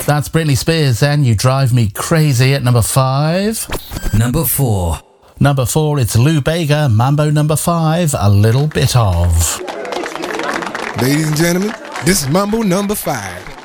That's Britney Spears and You Drive Me Crazy at number 5. Number 4. Number 4, it's Lou Bega, Mambo number 5, A Little Bit Of. Ladies and gentlemen, this is Mambo number 5.